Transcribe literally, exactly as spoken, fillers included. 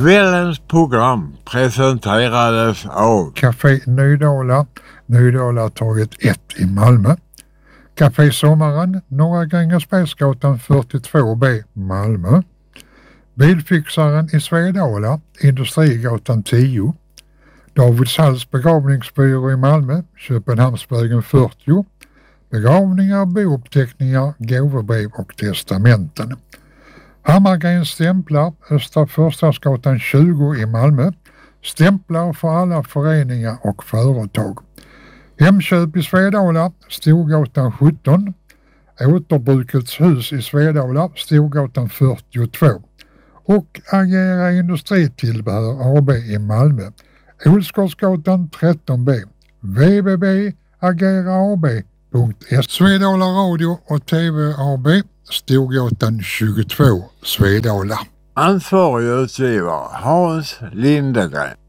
Kvällens program presenterades av Café Nydala, Nydalatorget ett i Malmö. Café Sommaren, Norra Grängesbergsgatan fyrtiotvå B, Malmö. Bilfixaren i Svedala, Industrigatan tio. Davids Halls begravningsbyrå i Malmö, Köpenhamnsvägen fyrtio. Begravningar, bouppteckningar, gåvobrev och testamenten. Hammargrens stämplar, Östra Förstadsgatan tjugo i Malmö. Stämplar för alla föreningar och företag. Hemköp i Svedala, Storgatan sjutton. Återbrukets hus i Svedala, Storgatan fyrtiotvå. Och Agera Industritillbehör A B i Malmö, Olsgårdsgatan tretton B. w w w punkt agera a b punkt s. Svedala Radio och T V A B, Storgatan tjugotvå, Svedala. ansvarig utgivare Hans Lindegren.